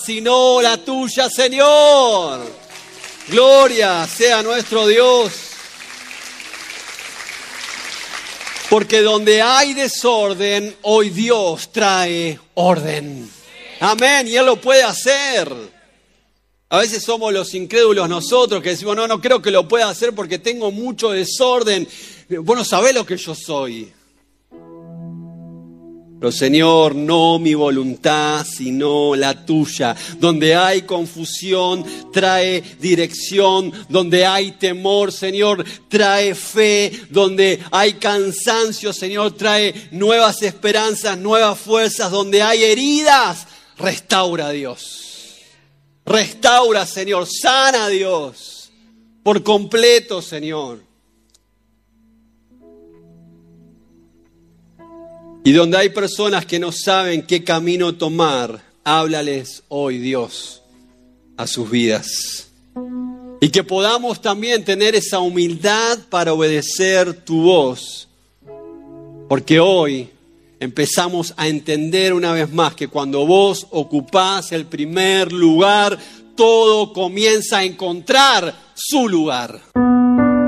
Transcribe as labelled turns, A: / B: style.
A: sino la tuya, Señor. Gloria sea nuestro Dios. Porque donde hay desorden, hoy Dios trae orden. Amén, y Él lo puede hacer. A veces somos los incrédulos nosotros que decimos, no creo que lo pueda hacer porque tengo mucho desorden. Vos no sabés lo que yo soy. Pero Señor, no mi voluntad, sino la tuya. Donde hay confusión, trae dirección. Donde hay temor, Señor, trae fe. Donde hay cansancio, Señor, trae nuevas esperanzas, nuevas fuerzas. Donde hay heridas, restaura, Dios. Restaura, Señor. Sana, Dios. Por completo, Señor. Y donde hay personas que no saben qué camino tomar, háblales hoy, Dios, a sus vidas. Y que podamos también tener esa humildad para obedecer tu voz. Porque hoy empezamos a entender una vez más que cuando vos ocupás el primer lugar, todo comienza a encontrar su lugar.